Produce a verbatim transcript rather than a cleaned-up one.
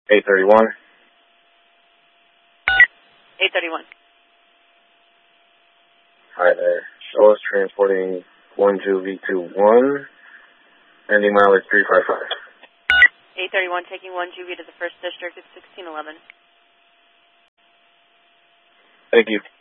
eight thirty-one. eight thirty-one. Hi there. Show us transporting one two V two one, ending mileage three five five. eight thirty-one, taking one two V to the first district at sixteen eleven. Thank you.